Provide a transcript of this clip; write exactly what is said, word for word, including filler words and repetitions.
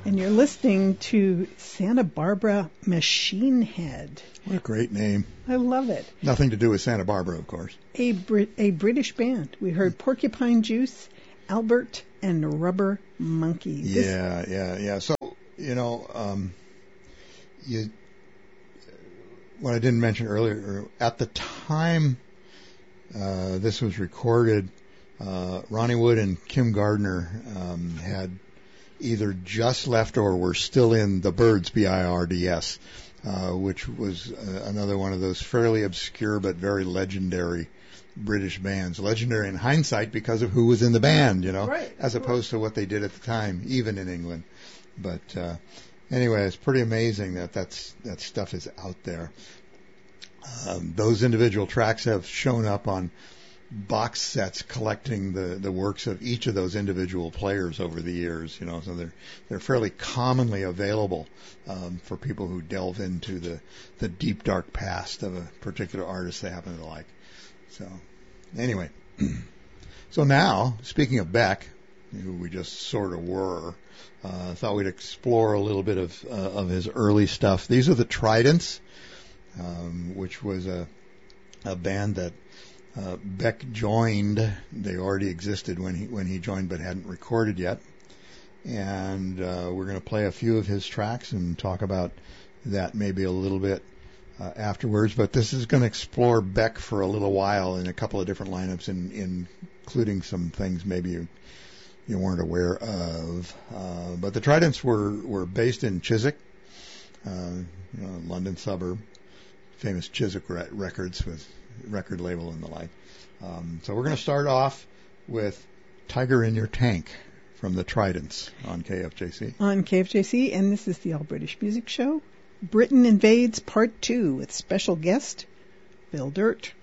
And you're listening to Santa Barbara Machine Head. What a great name. I love it. Nothing to do with Santa Barbara, of course. A Brit- a British band. We heard Porcupine Juice, Albert, and Rubber Monkey. This- Yeah, yeah, yeah. So, you know, um, you, what I didn't mention earlier, at the time uh, this was recorded, uh, Ronnie Wood and Kim Gardner um, had either just left or were still in the Byrds, B I R D S, uh, which was uh, another one of those fairly obscure but very legendary British bands. Legendary in hindsight because of who was in the band, you know, right, as opposed to what they did at the time, even in England. But uh, anyway, it's pretty amazing that that's, that stuff is out there. Um, those individual tracks have shown up on box sets collecting the, the works of each of those individual players over the years, you know, so they're they're fairly commonly available um, for people who delve into the, the deep dark past of a particular artist they happen to like. So anyway, so now speaking of Beck, who we just sort of were, uh, I thought we'd explore a little bit of uh, of his early stuff. These are the Tridents, um, which was a a band that Uh, Beck joined. They already existed when he when he joined, but hadn't recorded yet. And uh, we're going to play a few of his tracks and talk about that maybe a little bit uh, afterwards. But this is going to explore Beck for a little while in a couple of different lineups, in, in including some things maybe you you weren't aware of. Uh, but the Tridents were were based in Chiswick, uh, you know, London suburb, famous Chiswick re- Records with record label and the like. Um, so we're going to start off with Tiger in Your Tank from the Tridents on K F J C. On K F J C, and this is the All British Music Show. Britain Invades Part two with special guest Phil Dirt.